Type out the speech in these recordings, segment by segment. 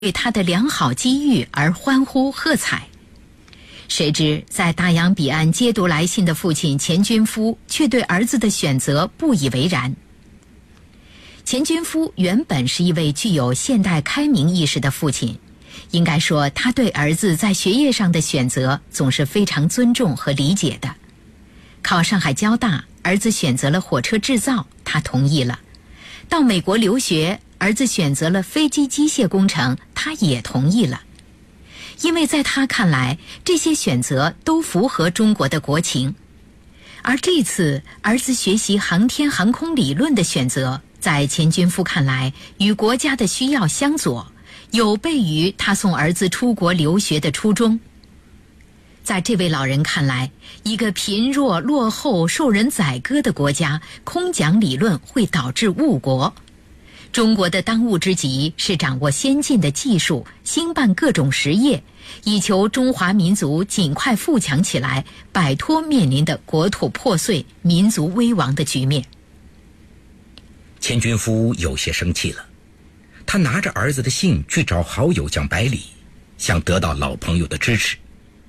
对他的良好机遇而欢呼喝彩。谁知在大洋彼岸接读来信的父亲钱军夫却对儿子的选择不以为然。钱军夫原本是一位具有现代开明意识的父亲，应该说他对儿子在学业上的选择总是非常尊重和理解的。考上海交大，儿子选择了火车制造，他同意了；到美国留学，儿子选择了飞机机械工程，他也同意了。因为在他看来，这些选择都符合中国的国情。而这次儿子学习航天航空理论的选择，在钱军夫看来与国家的需要相左，有悖于他送儿子出国留学的初衷。在这位老人看来，一个贫弱落后受人宰割的国家，空讲理论会导致误国。中国的当务之急是掌握先进的技术，兴办各种实业，以求中华民族尽快富强起来，摆脱面临的国土破碎、民族危亡的局面。 钱军夫有些生气了，他拿着儿子的信去找好友蒋百里，想得到老朋友的支持。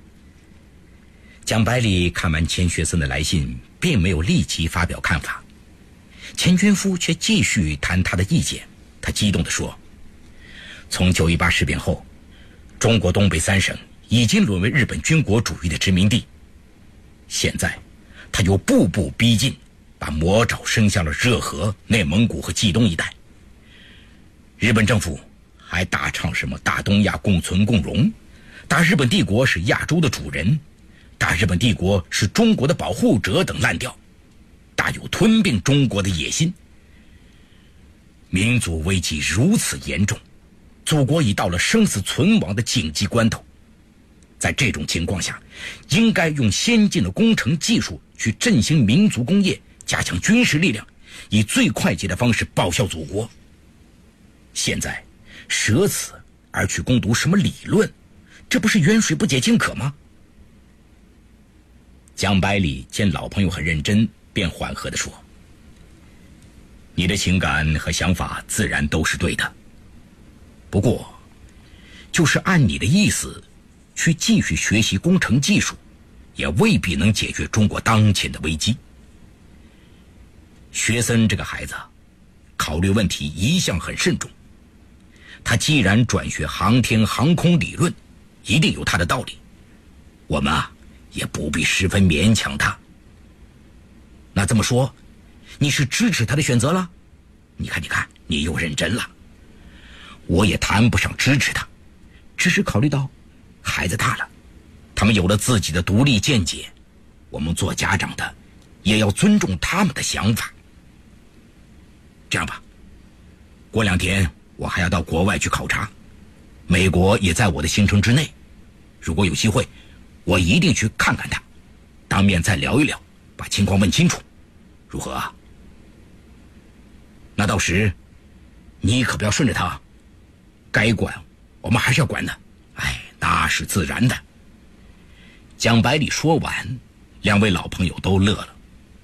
蒋百里看完钱学森的来信，并没有立即发表看法。钱军夫却继续谈他的意见，他激动地说，从9·18事变后，中国东北3省已经沦为日本军国主义的殖民地，现在他又步步逼近，把魔爪伸向了热河、内蒙古和冀东一带。日本政府还大唱什么大东亚共存共荣，大日本帝国是亚洲的主人，大日本帝国是中国的保护者等烂调，大有吞并中国的野心。民族危机如此严重，祖国已到了生死存亡的紧急关头，在这种情况下，应该用先进的工程技术去振兴民族工业，加强军事力量，以最快捷的方式报效祖国。现在舍此而去攻读什么理论，这不是远水不解近渴吗？蒋百里见老朋友很认真，便缓和地说，你的情感和想法自然都是对的，不过就是按你的意思去继续学习工程技术，也未必能解决中国当前的危机。学森这个孩子考虑问题一向很慎重，他既然转学航天航空理论，一定有他的道理，我们也不必十分勉强他。那这么说，你是支持他的选择了？你看，你又认真了。我也谈不上支持他，只是考虑到孩子大了，他们有了自己的独立见解，我们做家长的也要尊重他们的想法。这样吧，过2天我还要到国外去考察，美国也在我的行程之内，如果有机会，我一定去看看他，当面再聊一聊，把情况问清楚，如何啊？那到时你可不要顺着他，该管我们还是要管的，那是自然的。蒋百里说完，两位老朋友都乐了。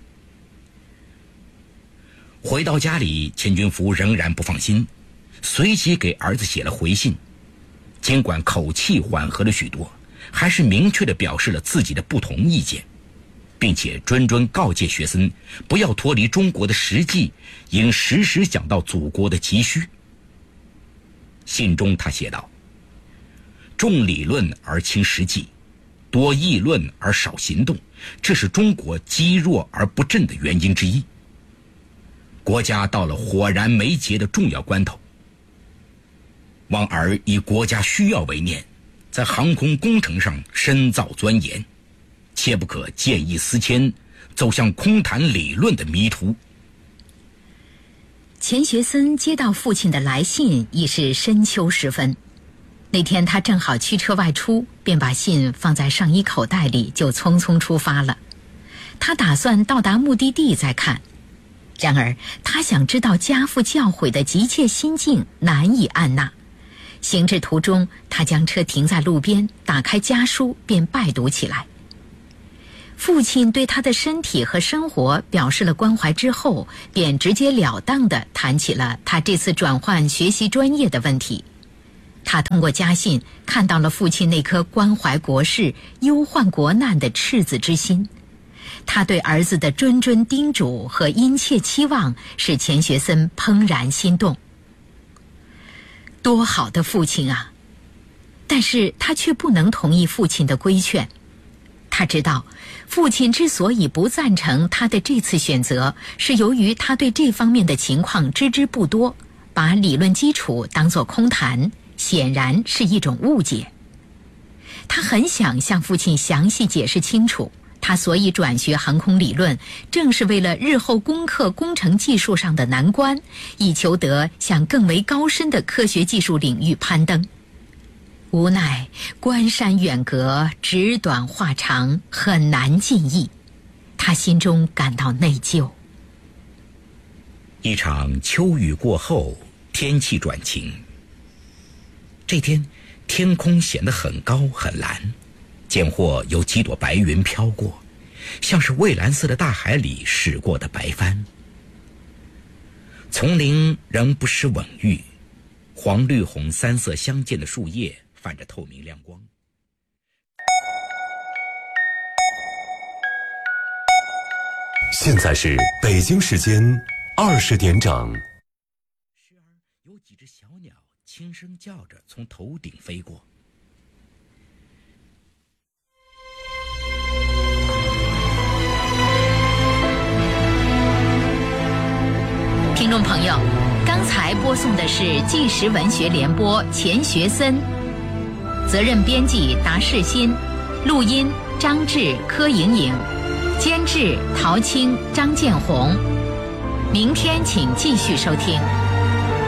回到家里，钱军福仍然不放心，随即给儿子写了回信，尽管口气缓和了许多，还是明确地表示了自己的不同意见，并且谆谆告诫学森不要脱离中国的实际，应时时想到祖国的急需。信中他写道，重理论而轻实际，多议论而少行动，这是中国积弱而不振的原因之一。国家到了火燃眉睫的重要关头，望儿以国家需要为念，在航空工程上深造钻研，切不可见异思迁，走向空谈理论的迷途。 钱学森接到父亲的来信已是深秋时分，那天他正好驱车外出，便把信放在上衣口袋里，就匆匆出发了。他打算到达目的地再看，然而他想知道家父教诲的急切心境难以按捺。行至途中，他将车停在路边，打开家书便拜读起来。父亲对他的身体和生活表示了关怀之后，便直截了当地谈起了他这次转换学习专业的问题。 他通过家信看到了父亲那颗关怀国事、忧患国难的赤子之心。他对儿子的谆谆叮嘱和殷切期望使钱学森怦然心动。多好的父亲啊！但是他却不能同意父亲的规劝。他知道，父亲之所以不赞成他的这次选择，是由于他对这方面的情况知之不多，把理论基础当作空谈，显然是一种误解。他很想向父亲详细解释清楚，他所以转学航空理论，正是为了日后攻克工程技术上的难关，以求得向更为高深的科学技术领域攀登。无奈关山远隔，纸短话长，很难尽意。他心中感到内疚。 一场秋雨过后，天气转晴。这天天空显得很高很蓝，间或有几朵白云飘过，像是蔚蓝色的大海里驶过的白帆。丛林仍不失稳郁，黄绿红三色相间的树叶泛着透明亮光。 现在是北京时间20点整。 时而有几只小鸟轻声叫着从头顶飞过。 听众朋友，刚才播送的是纪实文学联播钱学森，责任编辑达世新，录音张志、柯莹莹，监制陶青、张建红。明天请继续收听。